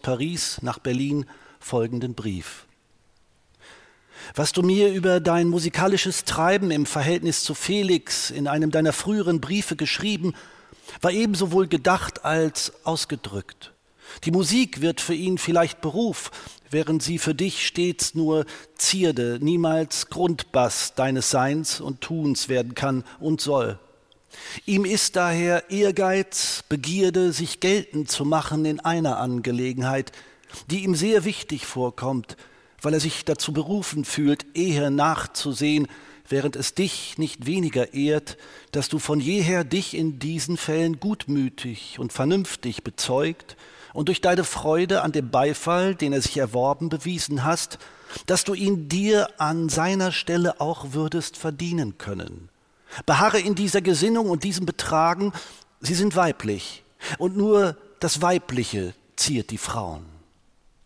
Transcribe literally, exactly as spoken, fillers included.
Paris nach Berlin folgenden Brief. Was du mir über dein musikalisches Treiben im Verhältnis zu Felix in einem deiner früheren Briefe geschrieben, war ebenso wohl gedacht als ausgedrückt. Die Musik wird für ihn vielleicht Beruf, während sie für dich stets nur Zierde, niemals Grundbass deines Seins und Tuns werden kann und soll. Ihm ist daher Ehrgeiz, Begierde, sich geltend zu machen in einer Angelegenheit, die ihm sehr wichtig vorkommt, weil er sich dazu berufen fühlt, eher nachzusehen, während es dich nicht weniger ehrt, dass du von jeher dich in diesen Fällen gutmütig und vernünftig bezeugt und durch deine Freude an dem Beifall, den er sich erworben, bewiesen hast, dass du ihn dir an seiner Stelle auch würdest verdienen können. Beharre in dieser Gesinnung und diesem Betragen, sie sind weiblich, und nur das Weibliche ziert die Frauen.